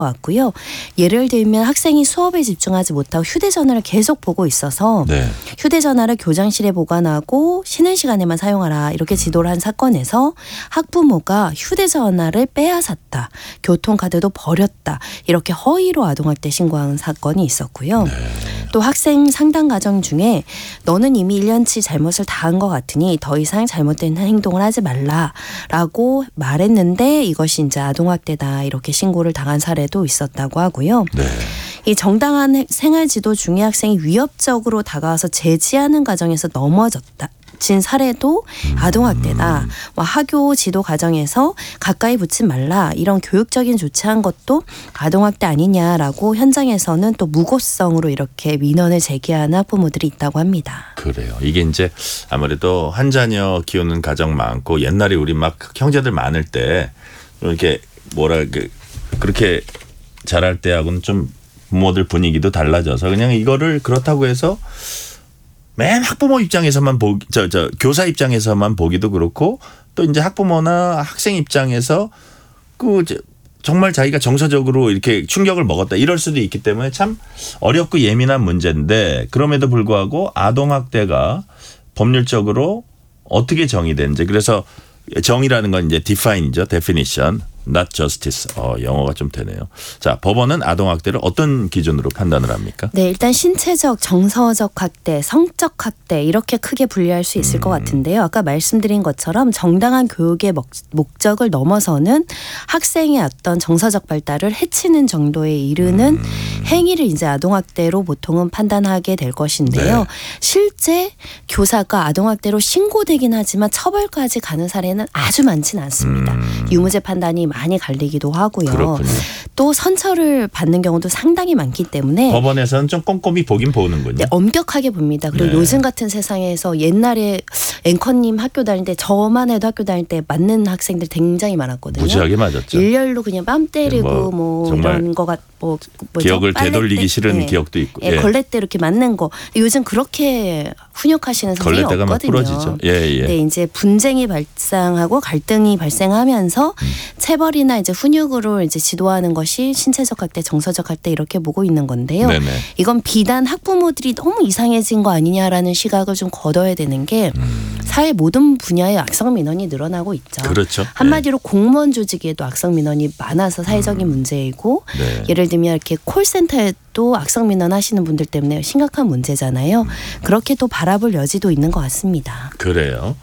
왔고요. 예를 들면 학생이 수업에 집중하지 못하고 휴대전화를 계속 보고 있어서 네. 휴대전화를 교장실에 보관하고 쉬는 시간에만 사용하라 이렇게 지도를 한 사건에서 학부모가 휴대전화를 빼앗았다. 교통카드도 버렸다. 이렇게 허위로 아동학대 신고한 사건이 있었고요. 네. 또 학생 상담 과정 중에 너는 이미 1년치 잘못을 다한 것 같으니 더 이상 잘못된 행동을 하지 말라라고 말했는데 이것이 이제 아동학대다 이렇게 신고를 당한 사례도 있었다고 하고요. 네. 이 정당한 생활지도 중에 학생이 위협적으로 다가와서 제지하는 과정에서 넘어졌다. 진 사례도 아동학대다. 학교 지도 과정에서 가까이 붙지 말라. 이런 교육적인 조치한 것도 아동학대 아니냐라고 현장에서는 또 무고성으로 이렇게 민원을 제기하는 학부모들이 있다고 합니다. 그래요. 이게 이제 아무래도 한 자녀 키우는 가정 많고 옛날에 우리 막 형제들 많을 때 이렇게 그렇게 자랄 때하고는 좀 부모들 분위기도 달라져서 그냥 이거를 그렇다고 해서 맨 학부모 입장에서만 교사 입장에서만 보기도 그렇고 또 이제 학부모나 학생 입장에서 정말 자기가 정서적으로 이렇게 충격을 먹었다 이럴 수도 있기 때문에 참 어렵고 예민한 문제인데 그럼에도 불구하고 아동학대가 법률적으로 어떻게 정의되는지 그래서 정의라는 건 이제 define이죠. definition. not justice. 영어가 좀 되네요. 자, 법원은 아동학대를 어떤 기준으로 판단을 합니까? 네, 일단 신체적, 정서적 학대, 성적 학대 이렇게 크게 분류할 수 있을 것 같은데요. 아까 말씀드린 것처럼 정당한 교육의 목적을 넘어서는 학생의 어떤 정서적 발달을 해치는 정도에 이르는 행위를 이제 아동학대로 보통은 판단하게 될 것인데요. 네. 실제 교사가 아동학대로 신고되긴 하지만 처벌까지 가는 사례는 아주 많지는 않습니다. 유무죄 판단이 많이 갈리기도 하고요. 그렇군요. 또 선처를 받는 경우도 상당히 많기 때문에 법원에서는 좀 꼼꼼히 보긴 보는군요. 네, 엄격하게 봅니다. 그리고 네. 요즘 같은 세상에서 옛날에 앵커님 학교 다닐 때 저만 해도 학교 다닐 때 맞는 학생들 굉장히 많았거든요. 무지하게 맞았죠. 일렬로 그냥 뺨 때리고 뭐 정말 이런 거가 기억을 되돌리기 싫은 기억도 있고. 예, 걸레대 이렇게 맞는 거. 요즘 그렇게 훈육하시는 선생님이 걸레대가 막 없거든요. 부러지죠. 예. 네, 이제 분쟁이 발생하고 갈등이 발생하면서 체벌이나 이제 훈육으로 이제 지도하는 것이 신체적 학대, 정서적 학대 이렇게 보고 있는 건데요. 네네. 이건 비단 학부모들이 너무 이상해진 거 아니냐라는 시각을 좀 걷어야 되는 게 사회 모든 분야에 악성 민원이 늘어나고 있죠. 그렇죠. 한마디로 공무원 조직에도 악성 민원이 많아서 사회적인 문제이고 네. 예를 들면 이렇게 콜센터에도 악성 민원 하시는 분들 때문에 심각한 문제잖아요. 그렇게 또 바라볼 여지도 있는 것 같습니다. 그래요.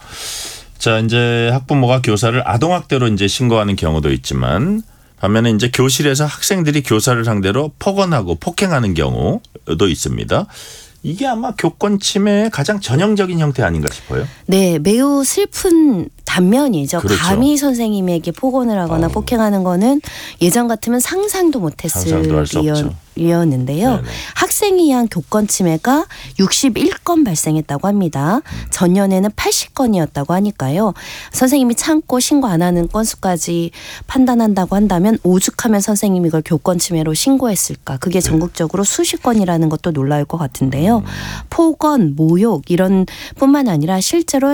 자, 이제 학부모가 교사를 아동학대로 이제 신고하는 경우도 있지만 반면에 이제 교실에서 학생들이 교사를 상대로 폭언하고 폭행하는 경우도 있습니다. 이게 아마 교권 침해의 가장 전형적인 형태 아닌가 싶어요. 네, 매우 슬픈 단면이죠. 그렇죠. 감히 선생님에게 폭언을 하거나 폭행하는 거는 예전 같으면 상상도 못했을 상상도 할 수 없죠. 일이었는데요. 네네. 학생에 의한 교권 침해가 61건 발생했다고 합니다. 전년에는 80건이었다고 하니까요. 선생님이 참고 신고 안 하는 건수까지 판단한다고 한다면 오죽하면 선생님이 이걸 교권 침해로 신고했을까. 그게 전국적으로 수십 건이라는 것도 놀라울 것 같은데요. 폭언, 모욕 이런 뿐만 아니라 실제로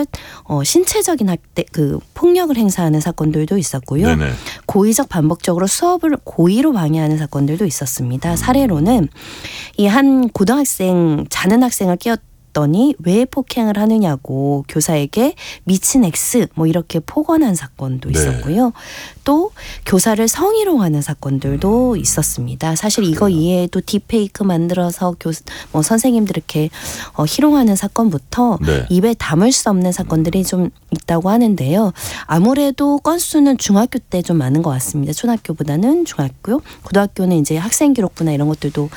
신체적인 학대, 폭력을 행사하는 사건들도 있었고요. 네네. 고의적 반복적으로 수업을 고의로 방해하는 사건들도 있었습니다. 사례로는 이 한 고등학생 자는 학생을 깨웠더니 왜 폭행을 하느냐고 교사에게 미친 X 뭐 이렇게 폭언한 사건도 있었고요. 또 교사를 성희롱하는 사건들도 있었습니다. 사실 이거 이외에도 딥페이크 만들어서 선생님들 이렇게 희롱하는 사건부터 네. 입에 담을 수 없는 사건들이 좀 있다고 하는데요. 아무래도 건수는 중학교 때 좀 많은 것 같습니다. 초등학교보다는 중학교, 고등학교는 이제 학생 기록부나 이런 것들도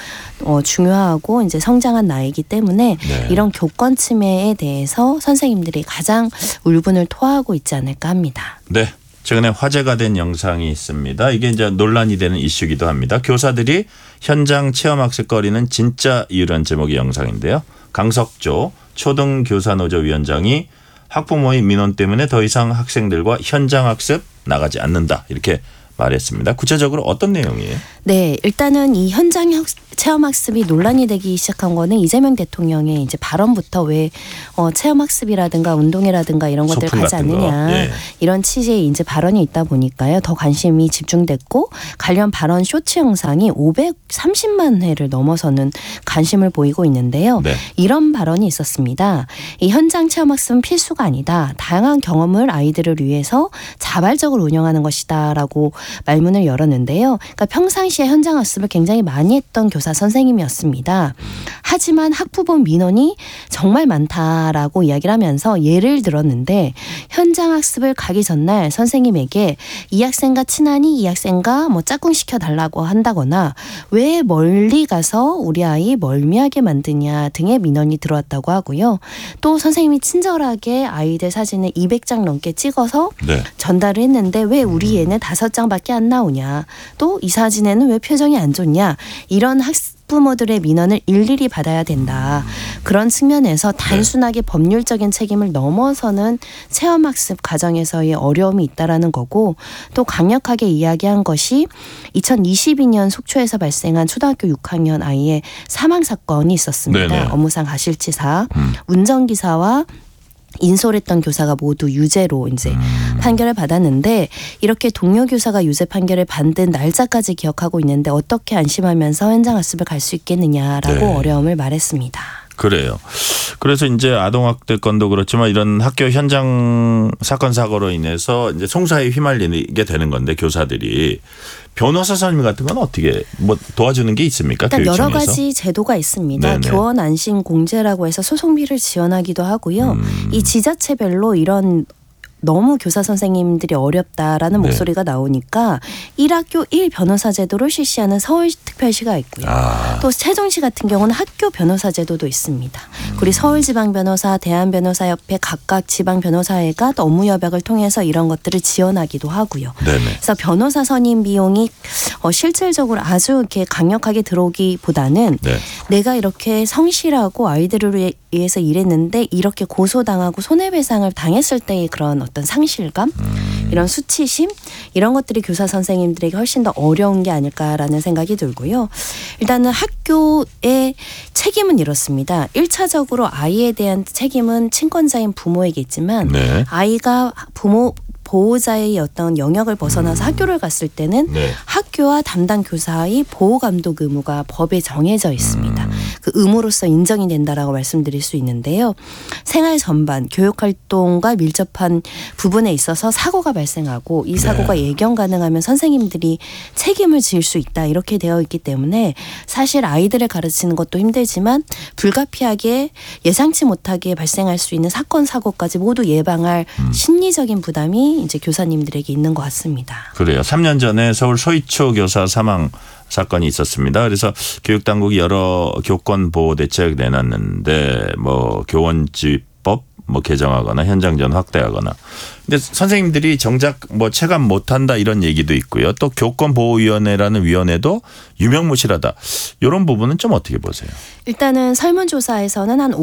중요하고 이제 성장한 나이이기 때문에 네. 이런 교권 침해에 대해서 선생님들이 가장 울분을 토하고 있지 않을까 합니다. 네. 최근에 화제가 된 영상이 있습니다. 이게 이제 논란이 되는 이슈기도 합니다. 교사들이 현장 체험학습거리는 진짜 이유라는 제목의 영상인데요. 강석조 초등교사노조 위원장이 학부모의 민원 때문에 더 이상 학생들과 현장학습 나가지 않는다. 이렇게 말했습니다. 구체적으로 어떤 내용이에요? 네, 일단은 이 현장 체험학습이 논란이 되기 시작한 거는 이재명 대통령의 이제 발언부터 왜 체험학습이라든가 운동회라든가 이런 것들 소풍 가지 같은 않느냐 거. 예. 이런 취지의 이제 발언이 있다 보니까요. 더 관심이 집중됐고 관련 발언 쇼츠 영상이 530만 회를 넘어서는 관심을 보이고 있는데요. 네. 이런 발언이 있었습니다. 이 현장 체험학습은 필수가 아니다. 다양한 경험을 아이들을 위해서 자발적으로 운영하는 것이다라고 말문을 열었는데요. 그러니까 평상시에 현장 학습을 굉장히 많이 했던 교사 선생님이었습니다. 하지만 학부모 민원이 정말 많다라고 이야기를 하면서 예를 들었는데 현장 학습을 가기 전날 선생님에게 이 학생과 친하니 이 학생과 뭐 짝꿍 시켜달라고 한다거나 왜 멀리 가서 우리 아이 멀미하게 만드냐 등의 민원이 들어왔다고 하고요. 또 선생님이 친절하게 아이들 사진을 200장 넘게 찍어서 네. 전달을 했는데 왜 우리 애는 5장밖에 안 나오냐. 또 이 사진에는 왜 표정이 안 좋냐. 이런 학부모들의 민원을 일일이 받아야 된다. 그런 측면에서 단순하게 법률적인 책임을 넘어서는 체험학습 과정에서의 어려움이 있다라는 거고 또 강력하게 이야기한 것이 2022년 속초에서 발생한 초등학교 6학년 아이의 사망 사건이 있었습니다. 네네. 업무상 과실치사. 운전기사와 인솔했던 교사가 모두 유죄로 이제 판결을 받았는데 이렇게 동료 교사가 유죄 판결을 받은 날짜까지 기억하고 있는데 어떻게 안심하면서 현장 학습을 갈 수 있겠느냐라고 네. 어려움을 말했습니다. 그래요. 그래서 이제 아동학대 건도 그렇지만 이런 학교 현장 사건 사고로 인해서 이제 송사에 휘말리게 되는 건데 교사들이 변호사 선임 같은 건 어떻게 뭐 도와주는 게 있습니까? 일단 여러 교육청에서? 가지 제도가 있습니다. 네네. 교원 안심 공제라고 해서 소송비를 지원하기도 하고요. 이 지자체별로 이런 너무 교사 선생님들이 어렵다라는 네. 목소리가 나오니까 1학교 1변호사 제도를 실시하는 서울특별시가 있고요. 또 세종시 같은 경우는 학교 변호사 제도도 있습니다. 그리고 서울지방변호사, 대한변호사협회 각각 지방변호사회가 또 업무 협약을 통해서 이런 것들을 지원하기도 하고요. 네네. 그래서 변호사 선임 비용이 실질적으로 아주 이렇게 강력하게 들어오기보다는 네. 내가 이렇게 성실하고 아이들을 위해서 일했는데 이렇게 고소당하고 손해배상을 당했을 때의 그런 어떤 상실감, 이런 수치심 이런 것들이 교사 선생님들에게 훨씬 더 어려운 게 아닐까라는 생각이 들고요. 일단은 학교의 책임은 이렇습니다. 1차적으로 아이에 대한 책임은 친권자인 부모에게 있지만 네. 아이가 부모 보호자의 어떤 영역을 벗어나서 학교를 갔을 때는 네. 학교와 담당 교사의 보호 감독 의무가 법에 정해져 있습니다. 그 의무로서 인정이 된다라고 말씀드릴 수 있는데요. 생활 전반 교육 활동과 밀접한 부분에 있어서 사고가 발생하고 이 사고가 예견 가능하면 선생님들이 책임을 지을 수 있다 이렇게 되어 있기 때문에 사실 아이들을 가르치는 것도 힘들지만 불가피하게 예상치 못하게 발생할 수 있는 사건 사고까지 모두 예방할 심리적인 부담이 이제 교사님들에게 있는 것 같습니다. 그래요. 3년 전에 서울 소이초 교사 사망 사건이 있었습니다. 그래서 교육당국이 여러 교권 보호 대책 내놨는데 뭐 교원지법 뭐 개정하거나 현장전 확대하거나. 근데 선생님들이 정작 뭐 체감 못한다 이런 얘기도 있고요. 또 교권보호위원회라는 위원회도 유명무실하다. 이런 부분은 좀 어떻게 보세요? 일단은 설문조사에서는 한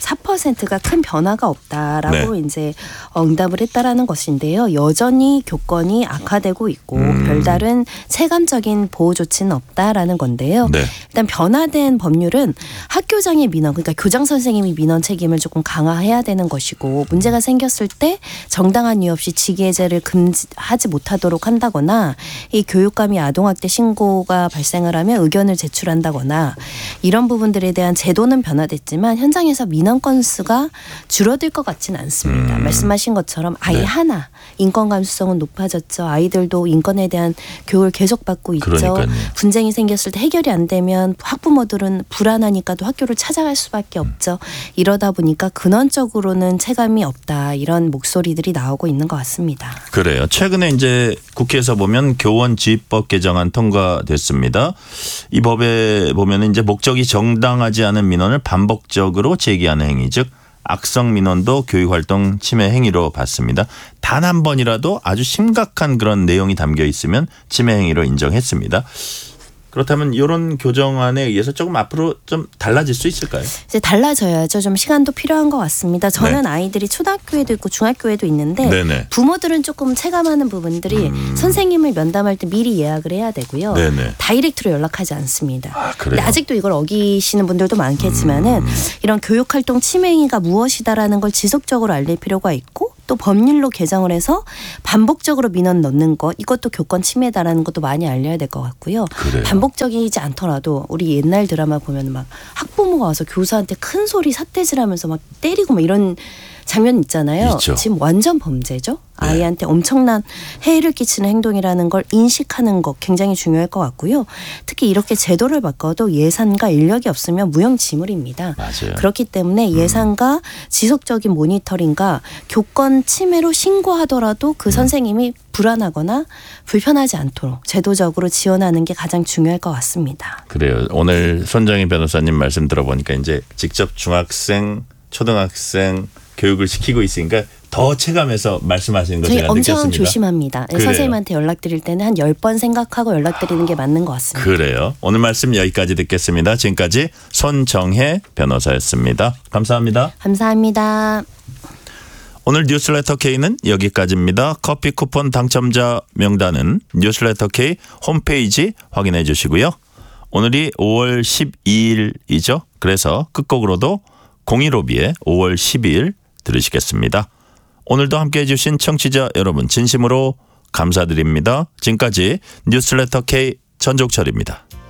54%가 큰 변화가 없다라고 이제 응답을 했다라는 것인데요. 여전히 교권이 악화되고 있고 별다른 체감적인 보호 조치는 없다라는 건데요. 네. 일단 변화된 법률은 학교장의 민원, 그러니까 교장 선생님이 민원 책임을 조금 강화해야 되는 것이고 문제가 생겼을 때 정당한 이유 없이 직위해제를 금지하지 못하도록 한다거나 이 교육감이 아동학대 신고가 발생을 하면 의견을 제출한다거나 이런 부분들에 대한 제도는 변화됐지만 현장에서 민원 건수가 줄어들 것 같지는 않습니다. 말씀하신 것처럼 아이 하나 인권 감수성은 높아졌죠. 아이들도 인권에 대한 교육을 계속 받고 있죠. 그러니까요. 분쟁이 생겼을 때 해결이 안 되면 학부모들은 불안하니까 또 학교를 찾아갈 수밖에 없죠. 이러다 보니까 근원적으로는 체감이 없다 이런 목소리들이 나오고 있는 것 같습니다. 그래요. 최근에 이제 국회에서 보면 교원지휘법 개정안 통과됐습니다. 이 법에 보면 이제 목적이 정당하지 않은 민원을 반복적으로 제기하는 행위, 즉 악성 민원도 교육활동 침해 행위로 봤습니다. 단 한 번이라도 아주 심각한 그런 내용이 담겨 있으면 침해 행위로 인정했습니다. 그렇다면 이런 교정안에 의해서 조금 앞으로 좀 달라질 수 있을까요? 이제 달라져야죠. 좀 시간도 필요한 것 같습니다. 저는 네. 아이들이 초등학교에도 있고 중학교에도 있는데 네네. 부모들은 조금 체감하는 부분들이 선생님을 면담할 때 미리 예약을 해야 되고요. 네네. 다이렉트로 연락하지 않습니다. 아, 그래요? 근데 아직도 이걸 어기시는 분들도 많겠지만은 이런 교육활동 침해 행위가 무엇이다라는 걸 지속적으로 알릴 필요가 있고 또 법률로 개정을 해서 반복적으로 민원 넣는 것 이것도 교권 침해다라는 것도 많이 알려야 될 것 같고요. 그래요. 반복적이지 않더라도 우리 옛날 드라마 보면 막 학부모가 와서 교사한테 큰 소리 삿대질하면서 막 때리고 막 이런 장면 있잖아요. 있죠. 지금 완전 범죄죠. 네. 아이한테 엄청난 해를 끼치는 행동이라는 걸 인식하는 것 굉장히 중요할 것 같고요. 특히 이렇게 제도를 바꿔도 예산과 인력이 없으면 무용지물입니다. 맞아요. 그렇기 때문에 예산과 지속적인 모니터링과 교권 침해로 신고하더라도 그 선생님이 불안하거나 불편하지 않도록 제도적으로 지원하는 게 가장 중요할 것 같습니다. 그래요. 오늘 손정희 변호사님 말씀 들어보니까 이제 직접 중학생, 초등학생 교육을 시키고 있으니까 더 체감해서 말씀하시는 거 저희 제가 엄청 느꼈습니다. 조심합니다. 그래요. 선생님한테 연락드릴 때는 한 10번 생각하고 연락드리는 게 맞는 것 같습니다. 그래요. 오늘 말씀 여기까지 듣겠습니다. 지금까지 손정혜 변호사였습니다. 감사합니다. 감사합니다. 오늘 뉴스레터 K는 여기까지입니다. 커피 쿠폰 당첨자 명단은 뉴스레터 K 홈페이지 확인해 주시고요. 오늘이 5월 12일이죠. 그래서 끝곡으로도 015B의 5월 12일 들으시겠습니다. 오늘도 함께해 주신 청취자 여러분 진심으로 감사드립니다. 지금까지 뉴스레터 K 전종철입니다.